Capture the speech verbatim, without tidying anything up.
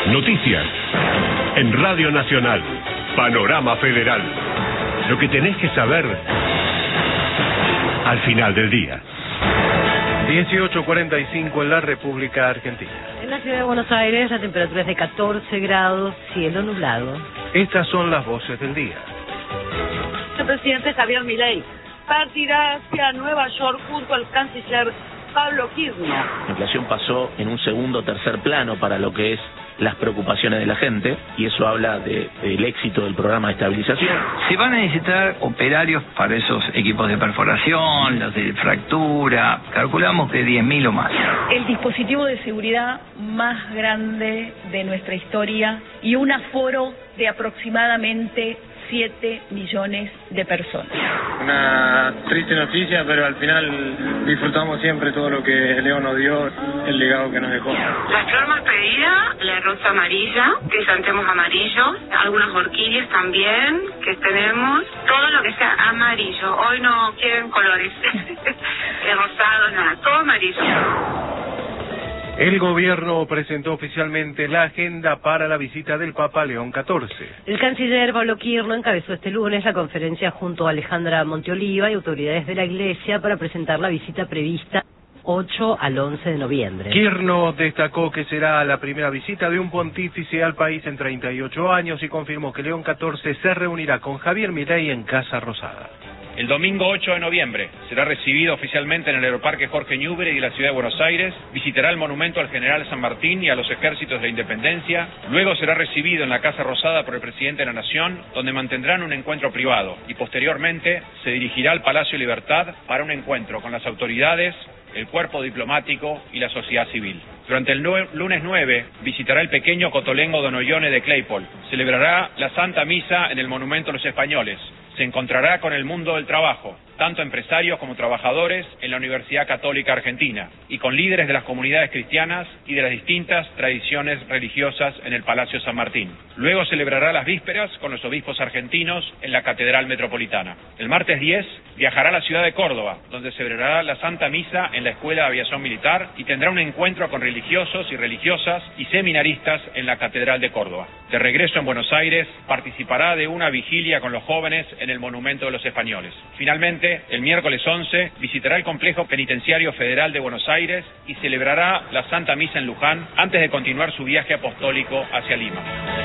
Noticias. En Radio Nacional. Panorama Federal. Lo que tenés que saber al final del día. dieciocho cuarenta y cinco en la República Argentina. En la ciudad de Buenos Aires la temperatura es de catorce grados, cielo nublado. Estas son las voces del día. El presidente Javier Milei partirá hacia Nueva York junto al canciller Pablo Kirchner. La inflación pasó en un segundo o tercer plano para lo que es las preocupaciones de la gente, y eso habla de, del éxito del programa de estabilización. Se van a necesitar operarios para esos equipos de perforación, los de fractura, calculamos que diez mil o más. El dispositivo de seguridad más grande de nuestra historia y un aforo de aproximadamente siete millones de personas. Una triste noticia, pero al final disfrutamos siempre todo lo que Leo nos dio, el legado que nos dejó. La flor más pedida, la rosa amarilla, crisantemos amarillos, algunas orquídeas también que tenemos, todo lo que sea amarillo. Hoy no quieren colores, rosados, nada, todo amarillo. El gobierno presentó oficialmente la agenda para la visita del Papa León catorce. El canciller Pablo Kirchner encabezó este lunes la conferencia junto a Alejandra Monteoliva y autoridades de la Iglesia para presentar la visita prevista ocho al once de noviembre. Kirchner destacó que será la primera visita de un pontífice al país en treinta y ocho años y confirmó que León catorce se reunirá con Javier Milei en Casa Rosada. El domingo ocho de noviembre será recibido oficialmente en el Aeroparque Jorge Newbery de la Ciudad de Buenos Aires, visitará el monumento al general San Martín y a los ejércitos de la independencia, luego será recibido en la Casa Rosada por el presidente de la Nación, donde mantendrán un encuentro privado, y posteriormente se dirigirá al Palacio Libertad para un encuentro con las autoridades, el cuerpo diplomático y la sociedad civil. Durante el lunes nueve visitará el pequeño Cotolengo Don Ollone de Claypole, celebrará la Santa Misa en el Monumento a los Españoles, se encontrará con el mundo del trabajo, tanto empresarios como trabajadores en la Universidad Católica Argentina, y con líderes de las comunidades cristianas y de las distintas tradiciones religiosas en el Palacio San Martín. Luego celebrará las vísperas con los obispos argentinos en la Catedral Metropolitana. El martes diez viajará a la ciudad de Córdoba, donde celebrará la Santa Misa en la Escuela de Aviación Militar y tendrá un encuentro con religiosos y religiosas y seminaristas en la Catedral de Córdoba. De regreso en Buenos Aires, participará de una vigilia con los jóvenes en el Monumento de los Españoles. Finalmente, el miércoles once visitará el Complejo Penitenciario Federal de Buenos Aires y celebrará la Santa Misa en Luján antes de continuar su viaje apostólico hacia Lima.